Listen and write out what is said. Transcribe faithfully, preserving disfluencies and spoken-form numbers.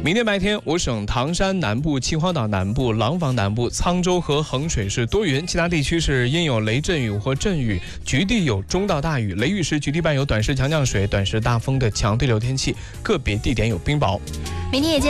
明天白天，我省唐山南部、秦皇岛南部、廊坊南部、沧州和衡水是多云，其他地区是阴有雷阵雨或阵雨，局地有中到大雨，雷雨时局地伴有短时强降水、短时大风的强对流天气，个别地点有冰雹。 明天也见